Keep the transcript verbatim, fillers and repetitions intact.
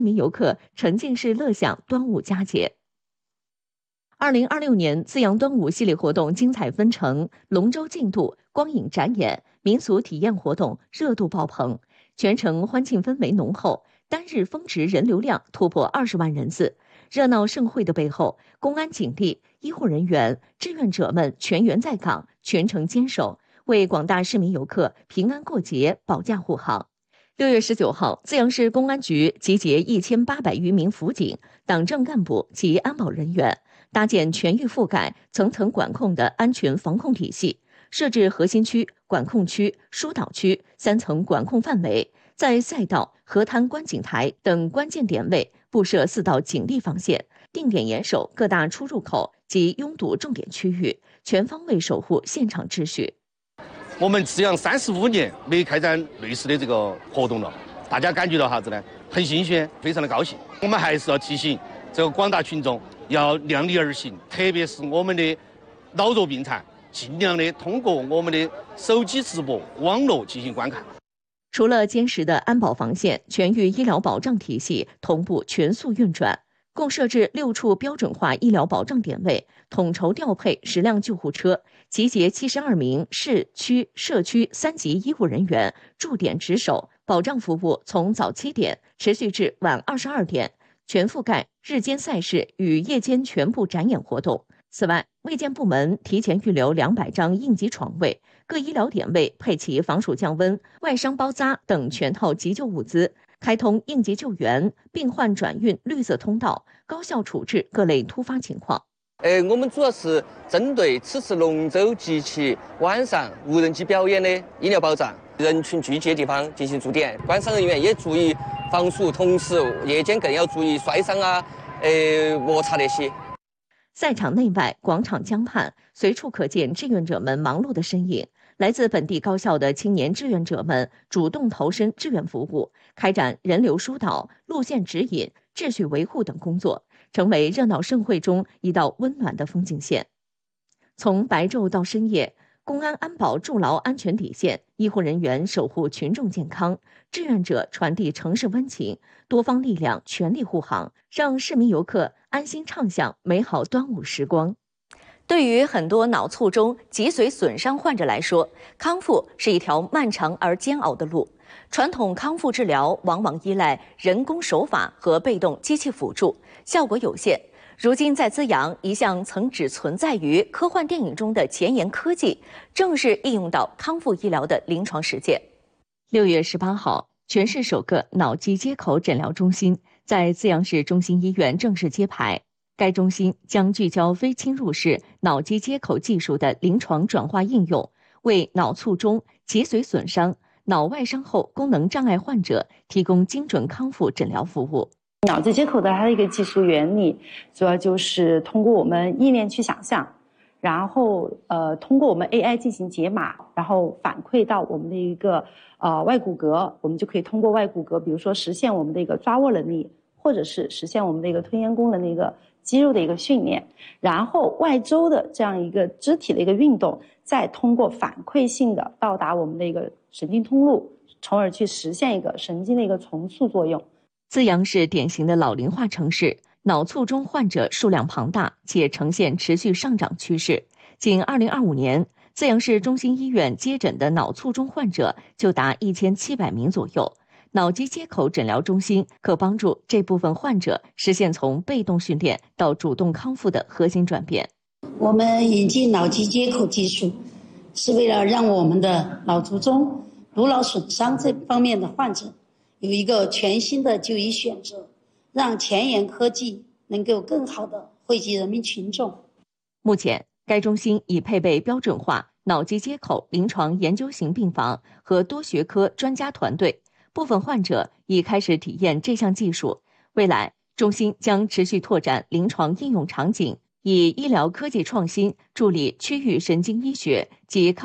民游客沉浸式乐享端午佳节。二零二六年资阳端午系列活动精彩纷呈，龙舟竞渡、光影展演、民俗体验活动热度爆棚，全程欢庆氛围浓厚，单日峰值人流量突破二十万人次。热闹盛会的背后，公安警力、医护人员、志愿者们全员在岗，全程坚守，为广大市民游客平安过节保驾护航。六月十九号，资阳市公安局集结一千八百余名辅警、党政干部及安保人员，搭建全域覆盖、层层管控的安全防控体系，设置核心区、管控区、疏导区三层管控范围，在赛道、河滩观景台等关键点位布设四道警力防线，定点严守各大出入口及拥堵重点区域，全方位守护现场秩序。 我们资阳三十五年没开展类似的这个活动了，大家感觉到啥子呢？很新鲜，非常的高兴。我们还是要提醒这个广大群众要量力而行，特别是我们的老弱病残，尽量的通过我们的手机直播、网络进行观看。 除了坚实的安保防线，全域医疗保障体系同步全速运转，共设置六处标准化医疗保障点位，统筹调配十辆救护车，集结七十二名市区社区三级医护人员驻点值守，保障服务从早七点持续至晚二十二点，全覆盖日间赛事与夜间全部展演活动。此外，卫健部门提前预留两百张应急床位，各医疗点位配齐防暑降温、外伤包扎等全套急救物资，开通应急救援、病患转运绿色通道，高效处置各类突发情况。 呃，我们主要是针对此次龙舟及其晚上无人机表演的医疗保障，人群聚集的地方进行驻点，观赏人员也注意防暑，同时夜间更要注意摔伤啊、呃摩擦那些。 赛场内外、广场江畔，随处可见志愿者们忙碌的身影。来自本地高校的青年志愿者们主动投身志愿服务，开展人流疏导、路线指引、秩序维护等工作，成为热闹盛会中一道温暖的风景线。从白昼到深夜，公安安保筑牢安全底线，医护人员守护群众健康，志愿者传递城市温情，多方力量全力护航，让市民游客安心畅享美好端午时光。对于很多脑卒中、脊髓损伤患者来说，康复是一条漫长而煎熬的路。传统康复治疗往往依赖人工手法和被动机器辅助，效果有限。如今在资阳，一项曾只存在于科幻电影中的前沿科技，正式应用到康复医疗的临床实践。六月十八号，全市首个脑脊接口诊疗中心在资阳市中心医院正式揭牌。该中心将聚焦非侵入式脑脊接口技术的临床转化应用，为脑卒中、脊髓损伤、脑外伤后功能障碍患者提供精准康复诊疗服务。 脑脊接口的它的一个技术原理，主要就是通过我们意念去想象，然后呃通过我们 A I 进行解码，然后反馈到我们的一个呃外骨骼，我们就可以通过外骨骼，比如说实现我们的一个抓握能力，或者是实现我们的一个吞咽功能的一个肌肉的一个训练，然后外周的这样一个肢体的一个运动，再通过反馈性的到达我们的一个神经通路，从而去实现一个神经的一个重塑作用。 资阳是典型的老龄化城市，脑卒中患者数量庞大，且呈现持续上涨趋势。仅二零二五年，资阳市中心医院接诊的脑卒中患者就达一千七百名左右。脑脊接口诊疗中心可帮助这部分患者实现从被动训练到主动康复的核心转变。 我们引进脑脊接口技术，是为了让我们的脑卒中、颅脑损伤这方面的患者有一个全新的就医选择，让前沿科技能够更好地惠及人民群众。 目前，该中心已配备标准化脑脊接口临床研究型病房和多学科专家团队。部分患者已开始体验这项技术，未来中心将持续拓展临床应用场景，以医疗科技创新助力区域神经医学及